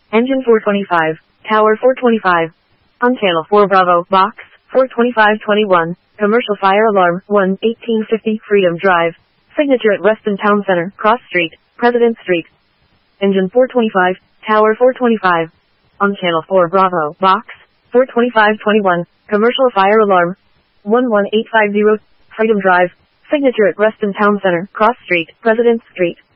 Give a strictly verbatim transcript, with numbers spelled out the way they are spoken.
Engine four twenty-five, Tower four twenty-five. On channel four Bravo, box, four twenty-five twenty-one, commercial fire alarm, one, eighteen fifty, Freedom Drive. Signature at Reston Town Center, Cross Street, President Street. Engine four twenty-five, Tower four twenty-five. On channel four Bravo, box, four twenty-five twenty-one, commercial fire alarm, one one eight five zero, Freedom Drive. Signature at Reston Town Center, Cross Street, President Street.